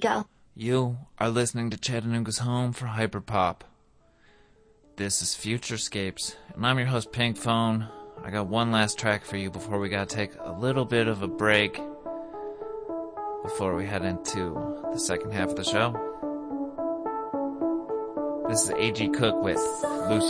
go. You are listening to Chattanooga's home for hyperpop. This is Futurescapes, and I'm your host, Pink Phone. I got one last track for you before we gotta take a little bit of a break before we head into the second half of the show. This is A.G. Cook with Lucy.